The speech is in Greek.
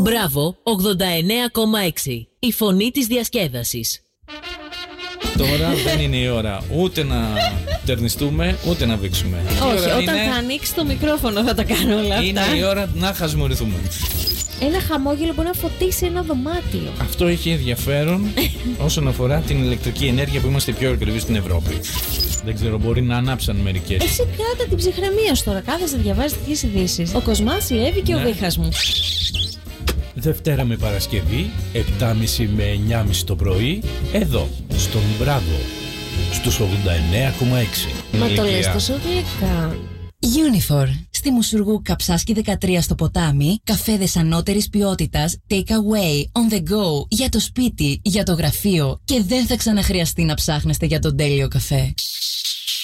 Μπράβο 89,6. Η φωνή της διασκέδασης. Τώρα δεν είναι η ώρα ούτε να τερνιστούμε ούτε να βήξουμε. Όχι, όταν θα ανοίξει το μικρόφωνο θα τα κάνω όλα αυτά. Είναι η ώρα να χασμουριθούμε. Ένα χαμόγελο μπορεί να φωτίσει ένα δωμάτιο. Αυτό έχει ενδιαφέρον όσον αφορά την ηλεκτρική ενέργεια που είμαστε πιο ακριβείς στην Ευρώπη. Δεν ξέρω, μπορεί να ανάψαν μερικές. Εσύ κράτα την ψυχραιμία σου τώρα. Κάθεσαι να διαβάζει τέτοιες ειδήσεις. Ο Κοσμάς, η Εύη και ο Βίχας μου. Δευτέρα με Παρασκευή, 7.30 με 9.30 το πρωί, εδώ, στον Μπράβο, στους 89,6. Μα το λες τόσο γλυκά. Unifor. Στη Μουσουργού Καψάσκη 13 στο ποτάμι, καφέδες ανώτερης ποιότητας, take away, on the go, για το σπίτι, για το γραφείο και δεν θα ξαναχρειαστεί να ψάχνεστε για τον τέλειο καφέ.